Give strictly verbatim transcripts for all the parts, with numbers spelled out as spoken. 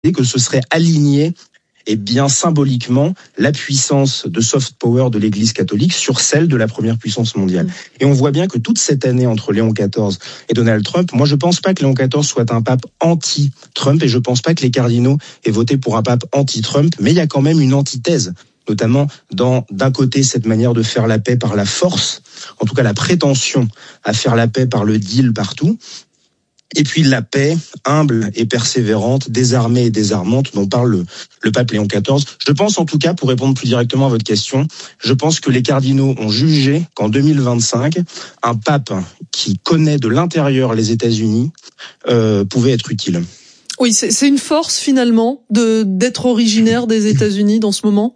que ce serait aligné et bien symboliquement la puissance de soft power de l'Église catholique sur celle de la première puissance mondiale. Et on voit bien que toute cette année entre Léon quatorze et Donald Trump, moi je pense pas que Léon quatorze soit un pape anti-Trump et je pense pas que les cardinaux aient voté pour un pape anti-Trump, mais il y a quand même une antithèse, notamment dans, d'un côté, cette manière de faire la paix par la force, en tout cas la prétention à faire la paix par le deal partout, et puis la paix humble et persévérante, désarmée et désarmante dont parle le, le pape Léon quatorze. Je pense en tout cas, pour répondre plus directement à votre question, je pense que les cardinaux ont jugé qu'en deux mille vingt-cinq, un pape qui connaît de l'intérieur les États-Unis euh, pouvait être utile. Oui, c'est, c'est une force finalement de d'être originaire des États-Unis dans ce moment.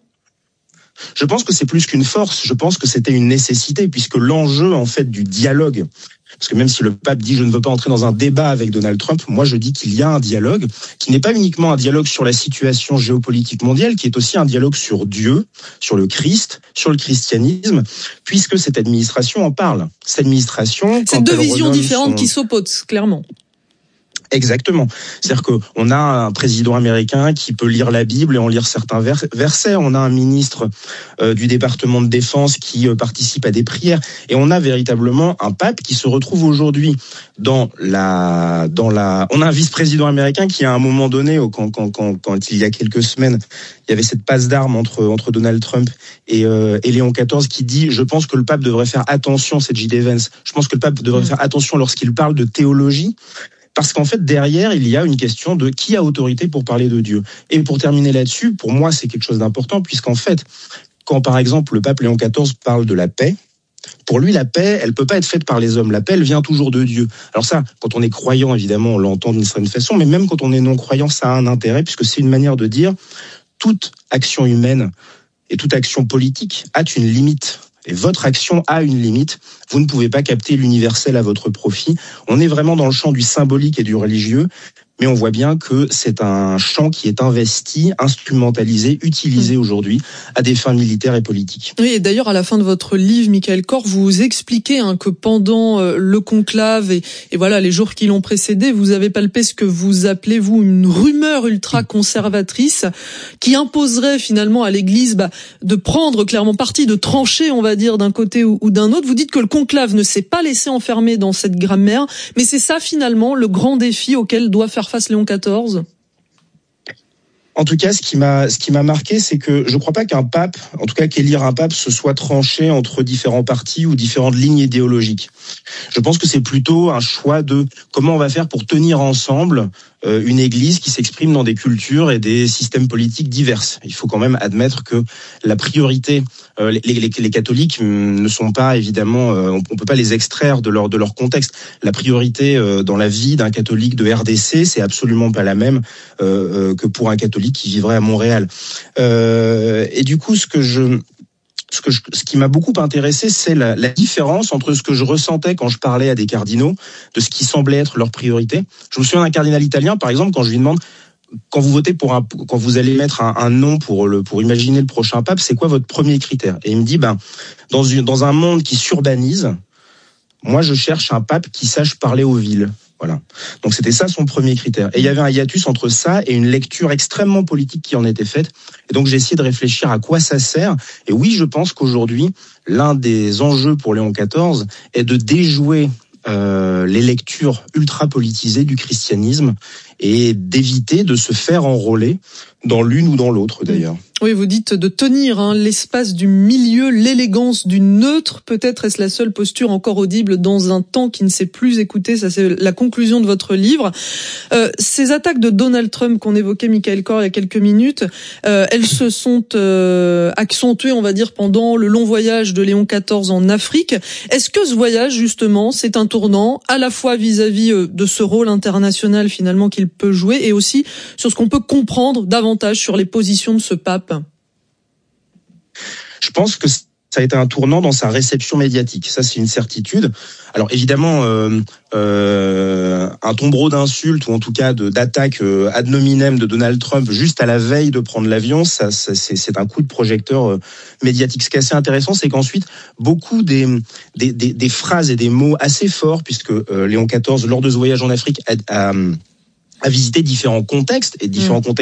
Je pense que c'est plus qu'une force, je pense que c'était une nécessité, puisque l'enjeu en fait du dialogue, parce que même si le pape dit je ne veux pas entrer dans un débat avec Donald Trump, moi je dis qu'il y a un dialogue qui n'est pas uniquement un dialogue sur la situation géopolitique mondiale, qui est aussi un dialogue sur Dieu, sur le Christ, sur le christianisme, puisque cette administration en parle. Cette administration, c'est deux visions différentes son... qui s'opposent clairement. Exactement. C'est-à-dire qu'on a un président américain qui peut lire la Bible et en lire certains vers- versets. On a un ministre euh, du département de défense qui euh, participe à des prières. Et on a véritablement un pape qui se retrouve aujourd'hui dans la... dans la. On a un vice-président américain qui, à un moment donné, quand, quand, quand, quand il y a quelques semaines, il y avait cette passe d'armes entre, entre Donald Trump et, euh, et Léon quatorze qui dit « Je pense que le pape devrait faire attention », c'est J D Vance, « Je pense que le pape devrait mmh. faire attention lorsqu'il parle de théologie ». Parce qu'en fait, derrière, il y a une question de qui a autorité pour parler de Dieu. Et pour terminer là-dessus, pour moi, c'est quelque chose d'important, puisqu'en fait, quand par exemple le pape Léon quatorze parle de la paix, pour lui, la paix, elle peut pas être faite par les hommes. La paix, elle vient toujours de Dieu. Alors ça, quand on est croyant, évidemment, on l'entend d'une certaine façon, mais même quand on est non-croyant, ça a un intérêt, puisque c'est une manière de dire toute action humaine et toute action politique a une limite. Et votre action a une limite. Vous ne pouvez pas capter l'universel à votre profit. On est vraiment dans le champ du symbolique et du religieux, mais on voit bien que c'est un champ qui est investi, instrumentalisé, utilisé aujourd'hui à des fins militaires et politiques. Oui, et d'ailleurs, à la fin de votre livre, Michael Kor, vous expliquez hein, que pendant euh, le conclave et, et voilà les jours qui l'ont précédé, vous avez palpé ce que vous appelez, vous, une rumeur ultra-conservatrice qui imposerait finalement à l'Église bah, de prendre clairement parti, de trancher, on va dire, d'un côté ou, ou d'un autre. Vous dites que le conclave ne s'est pas laissé enfermer dans cette grammaire, mais c'est ça finalement le grand défi auquel doit faire face Léon quatorze. En tout cas, ce qui m'a, ce qui m'a marqué, c'est que je ne crois pas qu'un pape, en tout cas qu'élire un pape, se soit tranché entre différents partis ou différentes lignes idéologiques. Je pense que c'est plutôt un choix de comment on va faire pour tenir ensemble euh, une église qui s'exprime dans des cultures et des systèmes politiques diverses. Il faut quand même admettre que la priorité, euh, les, les, les catholiques ne sont pas évidemment, euh, on ne peut pas les extraire de leur, de leur contexte. La priorité euh, dans la vie d'un catholique de R D C, c'est absolument pas la même euh, euh, que pour un catholique qui vivrait à Montréal. Euh, et du coup, ce que je, ce que je, ce qui m'a beaucoup intéressé, c'est la, la différence entre ce que je ressentais quand je parlais à des cardinaux, de ce qui semblait être leur priorité. Je me souviens d'un cardinal italien, par exemple, quand je lui demande, quand vous votez pour un, quand vous allez mettre un, un nom pour le, pour imaginer le prochain pape, c'est quoi votre premier critère? Et il me dit, ben, dans une, dans un monde qui s'urbanise, moi, je cherche un pape qui sache parler aux villes. Voilà. Donc c'était ça son premier critère. Et il y avait un hiatus entre ça et une lecture extrêmement politique qui en était faite. Et donc j'ai essayé de réfléchir à quoi ça sert. Et oui, je pense qu'aujourd'hui, l'un des enjeux pour Léon quatorze est de déjouer euh, les lectures ultra politisées du christianisme et d'éviter de se faire enrôler dans l'une ou dans l'autre d'ailleurs. Oui, vous dites de tenir hein, l'espace du milieu, l'élégance du neutre. Peut-être est-ce la seule posture encore audible dans un temps qui ne sait plus écouter. Ça, c'est la conclusion de votre livre. Euh, ces attaques de Donald Trump qu'on évoquait, Michael Kor, il y a quelques minutes, euh, elles se sont euh, accentuées, on va dire, pendant le long voyage de Léon quatorze en Afrique. Est-ce que ce voyage, justement, c'est un tournant à la fois vis-à-vis euh, de ce rôle international finalement qu'il peut jouer et aussi sur ce qu'on peut comprendre davantage sur les positions de ce pape? Je pense que ça a été un tournant dans sa réception médiatique. Ça, c'est une certitude. Alors évidemment, euh, euh, un tombereau d'insultes ou en tout cas de, d'attaques euh, ad nominem de Donald Trump juste à la veille de prendre l'avion, ça, ça c'est, c'est un coup de projecteur euh, médiatique. Ce qui est assez intéressant, c'est qu'ensuite beaucoup des, des, des, des phrases et des mots assez forts, puisque euh, Léon quatorze, lors de ce voyage en Afrique, a, a, a visité différents contextes et différents mmh. contextes